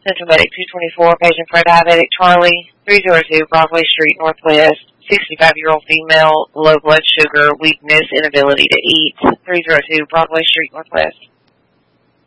Central Medic 224, patient for diabetic Charlie, 302 Broadway Street Northwest, 65-year-old female, low blood sugar, weakness, inability to eat, 302 Broadway Street Northwest.